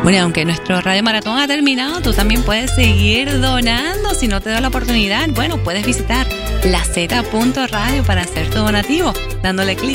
Bueno, aunque nuestro Radio Maratón ha terminado, tú también puedes seguir donando. Si no te da la oportunidad, bueno, puedes visitar laz.radio para hacer tu donativo, dándole clic